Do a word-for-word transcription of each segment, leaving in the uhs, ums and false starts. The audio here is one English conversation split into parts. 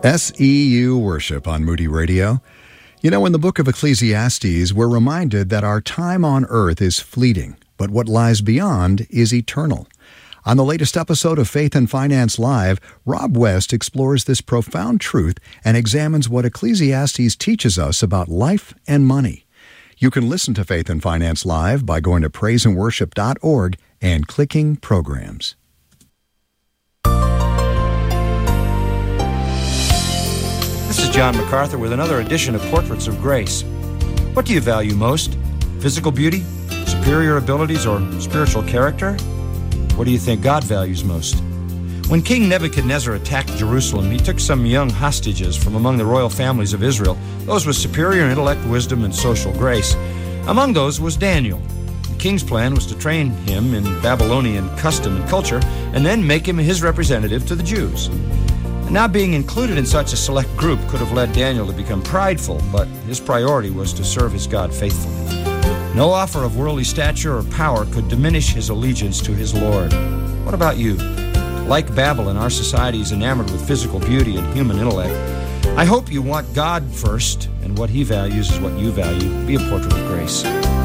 S E U Worship on Moody Radio. You know, in the book of Ecclesiastes, we're reminded that our time on earth is fleeting, but what lies beyond is eternal. On the latest episode of Faith and Finance Live, Rob West explores this profound truth and examines what Ecclesiastes teaches us about life and money. You can listen to Faith and Finance Live by going to praise and worship dot org and clicking Programs. This is John MacArthur with another edition of Portraits of Grace. What do you value most? Physical beauty, superior abilities, or spiritual character? What do you think God values most? When King Nebuchadnezzar attacked Jerusalem, he took some young hostages from among the royal families of Israel, those with superior intellect, wisdom, and social grace. Among those was Daniel. The king's plan was to train him in Babylonian custom and culture, and then make him his representative to the Jews. Now being included in such a select group could have led Daniel to become prideful, but his priority was to serve his God faithfully. No offer of worldly stature or power could diminish his allegiance to his Lord. What about you? Like Babylon, our society is enamored with physical beauty and human intellect. I hope you want God first, and what he values is what you value. Be a portrait of grace.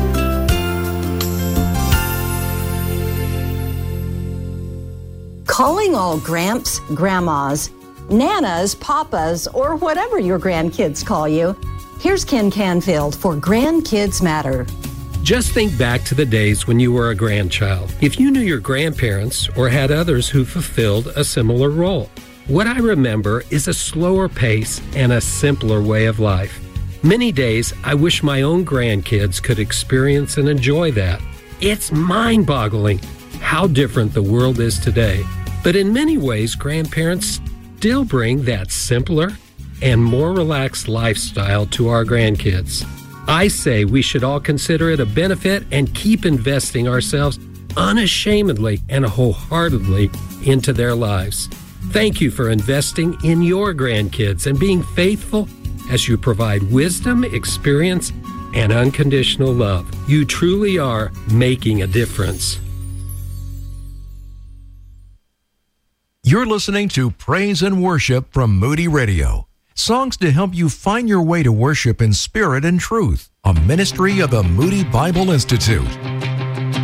Calling all Gramps, Grandmas, Nanas, Papas, or whatever your grandkids call you. Here's Ken Canfield for Grandkids Matter. Just think back to the days when you were a grandchild. If you knew your grandparents or had others who fulfilled a similar role. What I remember is a slower pace and a simpler way of life. Many days I wish my own grandkids could experience and enjoy that. It's mind-boggling how different the world is today. But in many ways, grandparents still bring that simpler and more relaxed lifestyle to our grandkids. I say we should all consider it a benefit and keep investing ourselves unashamedly and wholeheartedly into their lives. Thank you for investing in your grandkids and being faithful as you provide wisdom, experience, and unconditional love. You truly are making a difference. You're listening to Praise and Worship from Moody Radio. Songs to help you find your way to worship in spirit and truth. A ministry of the Moody Bible Institute.